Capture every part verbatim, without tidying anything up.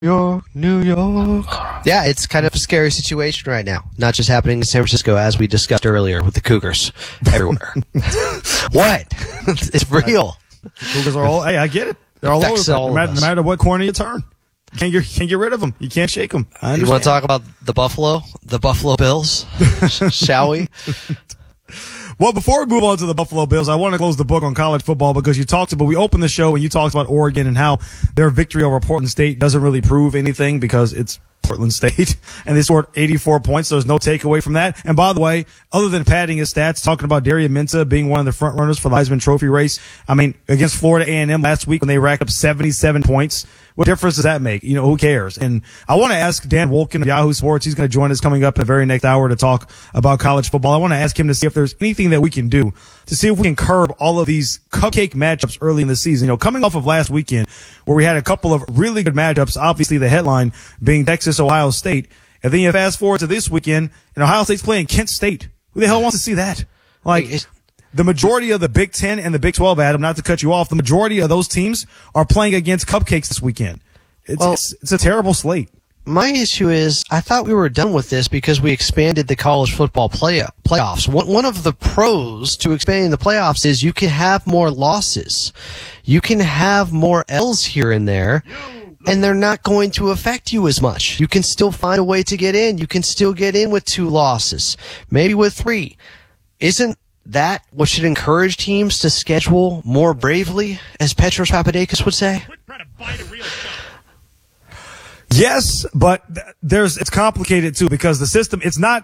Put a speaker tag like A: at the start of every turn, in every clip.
A: York, New York. Yeah, it's kind of a scary situation right now. Not just happening in San Francisco, as we discussed earlier with the Cougars everywhere. What? It's real.
B: The Cougars are all, hey, I get it. They're all over the place, no matter, no matter what corner you turn. You can't get, can't get rid of them. You can't shake them.
A: You want to talk about the Buffalo? The Buffalo Bills? Shall we?
B: Well, before we move on to the Buffalo Bills, I want to close the book on college football because you talked about, we opened the show and you talked about Oregon and how their victory over Portland State doesn't really prove anything because it's Portland State and they scored eighty-four points. So there's no takeaway from that. And by the way, other than padding his stats, talking about Darian Minta being one of the front runners for the Heisman Trophy race. I mean, against Florida A and M last week when they racked up seventy-seven points. What difference does that make? You know, who cares? And I want to ask Dan Wolkin of Yahoo Sports. He's going to join us coming up in the very next hour to talk about college football. I want to ask him to see if there's anything that we can do to see if we can curb all of these cupcake matchups early in the season. You know, coming off of last weekend where we had a couple of really good matchups, obviously the headline being Texas, Ohio State. And then you fast forward to this weekend and Ohio State's playing Kent State. Who the hell wants to see that? Like, it's- The majority of the Big Ten and the Big twelve, Adam, not to cut you off, the majority of those teams are playing against cupcakes this weekend. It's, well, it's, it's a terrible slate.
A: My issue is I thought we were done with this because we expanded the college football play- playoffs. One, one of the pros to expanding the playoffs is you can have more losses. You can have more L's here and there, and they're not going to affect you as much. You can still find a way to get in. You can still get in with two losses, maybe with three. Isn't that what should encourage teams to schedule more bravely, as Petros Papadakis would say?
B: Yes, but there's it's complicated too because the system, it's not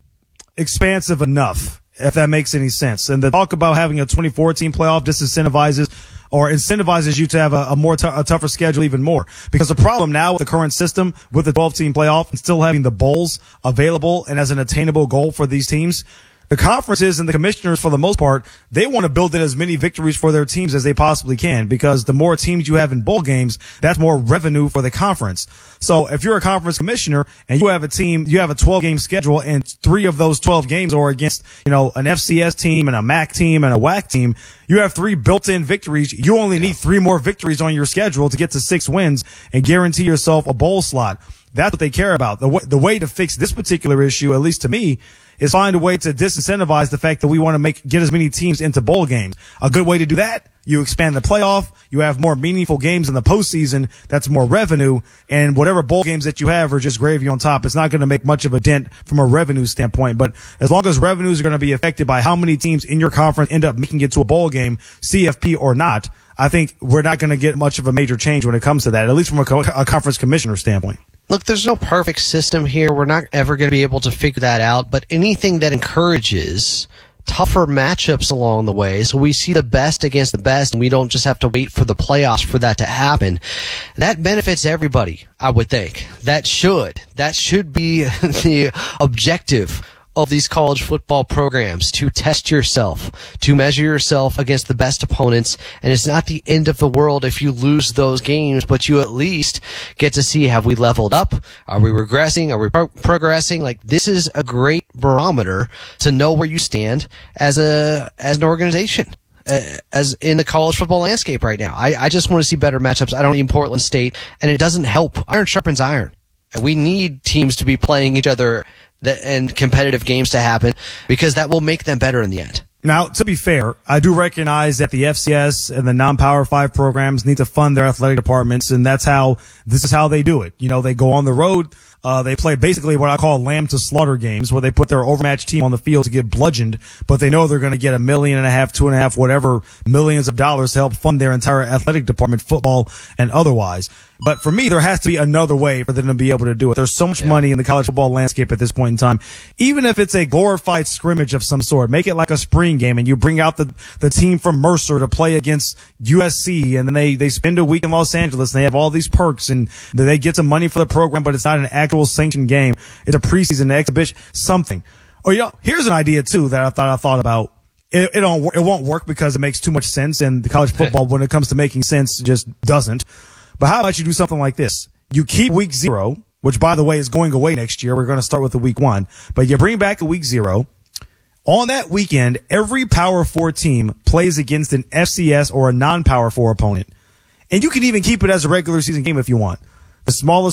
B: expansive enough, if that makes any sense. And the talk about having a twenty-four team playoff disincentivizes or incentivizes you to have a, a more t- a tougher schedule even more. Because the problem now with the current system with the twelve team playoff and still having the bowls available and as an attainable goal for these teams, the conferences and the commissioners, for the most part, they want to build in as many victories for their teams as they possibly can because the more teams you have in bowl games, that's more revenue for the conference. So if you're a conference commissioner and you have a team, you have a twelve game schedule and three of those twelve games are against, you know, an F C S team and a M A C team and a W A C team, you have three built-in victories. You only need three more victories on your schedule to get to six wins and guarantee yourself a bowl slot. That's what they care about. The way, the way to fix this particular issue, at least to me, is find a way to disincentivize the fact that we want to make get as many teams into bowl games. A good way to do that, you expand the playoff, you have more meaningful games in the postseason, that's more revenue, and whatever bowl games that you have are just gravy on top. It's not going to make much of a dent from a revenue standpoint, but as long as revenues are going to be affected by how many teams in your conference end up making it to a bowl game, C F P or not, I think we're not going to get much of a major change when it comes to that, at least from a, co- a conference commissioner standpoint.
A: Look, there's no perfect system here. We're not ever going to be able to figure that out, but anything that encourages tougher matchups along the way so we see the best against the best and we don't just have to wait for the playoffs for that to happen, that benefits everybody, I would think. That should. That should be the objective of these college football programs, to test yourself, to measure yourself against the best opponents. And it's not the end of the world if you lose those games, but you at least get to see, have we leveled up? Are we regressing? Are we pro- progressing? Like, this is a great barometer to know where you stand as a, as an organization. Uh, as in the college football landscape right now. I, I just want to see better matchups. I don't need Portland State, and it doesn't help. Iron sharpens iron. We need teams to be playing each other that, and competitive games to happen because that will make them better in the end.
B: Now, to be fair, I do recognize that the F C S and the non-Power five programs need to fund their athletic departments, and that's how, this is how they do it. You know, they go on the road, uh, they play basically what I call lamb to slaughter games, where they put their overmatched team on the field to get bludgeoned, but they know they're going to get a million and a half, two and a half, whatever millions of dollars to help fund their entire athletic department, football and otherwise. But for me, there has to be another way for them to be able to do it. There's so much yeah. money in the college football landscape at this point in time. Even if it's a glorified scrimmage of some sort, make it like a spring game and you bring out the, the team from Mercer to play against U S C, and then they, they spend a week in Los Angeles and they have all these perks and they get some money for the program, but it's not an actual sanctioned game. It's a preseason exhibition, something. Or, you know, here's an idea too that I thought I thought about. It, it don't, it won't work because it makes too much sense, and the college football, when it comes to making sense, just doesn't. But how about you do something like this? You keep week zero, which, by the way, is going away next year. We're going to start with the week one. But you bring back a week zero. On that weekend, every Power Four team plays against an F C S or a non-Power Four opponent. And you can even keep it as a regular season game if you want. the smallest